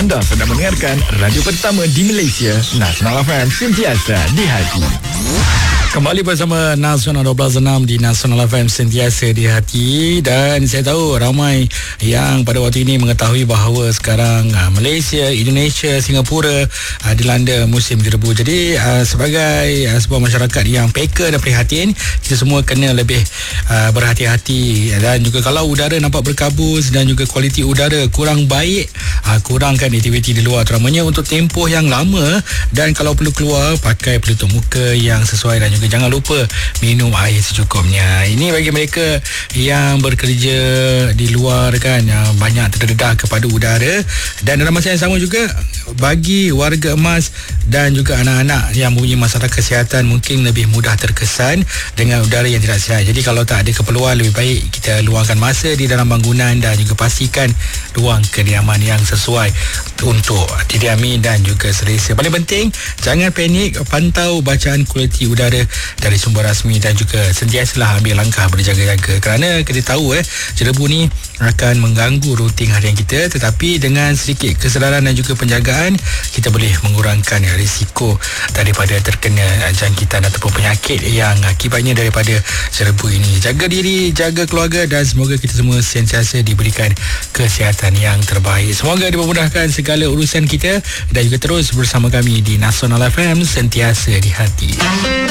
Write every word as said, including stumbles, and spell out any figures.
Anda sedang mendengarkan radio pertama di Malaysia, Nasional F M, sentiasa di hati. Kembali bersama Nasional dua belas enam di Nasional F M, sentiasa di hati. Dan saya tahu ramai yang pada waktu ini mengetahui bahawa sekarang uh, Malaysia, Indonesia, Singapura uh, dilanda musim jerebu. Jadi uh, sebagai uh, sebuah masyarakat yang peka dan prihatin, kita semua kena lebih uh, berhati-hati. Dan juga kalau udara nampak berkabus dan juga kualiti udara kurang baik, uh, kurangkan aktiviti di luar, terutamanya untuk tempoh yang lama. Dan kalau perlu keluar, pakai pelitup muka yang sesuai dan juga jangan lupa minum air secukupnya. Ini bagi mereka yang bekerja di luar kan, yang banyak terdedah kepada udara. Dan dalam masa yang sama juga bagi warga emas dan juga anak-anak yang mempunyai masalah kesihatan, mungkin lebih mudah terkesan dengan udara yang tidak sihat. Jadi kalau tak ada keperluan, lebih baik kita luangkan masa di dalam bangunan dan juga pastikan ruang kediaman yang sesuai untuk didiami dan juga selesa. Paling penting, jangan panik, pantau bacaan kualiti udara dari sumber rasmi dan juga sentiasalah ambil langkah berjaga-jaga, kerana kita tahu eh jerebu ni akan mengganggu rutin harian kita, tetapi dengan sedikit kesedaran dan juga penjagaan, kita boleh mengurangkan risiko daripada terkena jangkitan ataupun penyakit yang akibatnya daripada jerebu ini. Jaga diri, jaga keluarga, dan semoga kita semua sentiasa diberikan kesihatan yang terbaik. Semoga dipermudahkan segala urusan kita, dan juga terus bersama kami di Nasional F M, sentiasa di hati.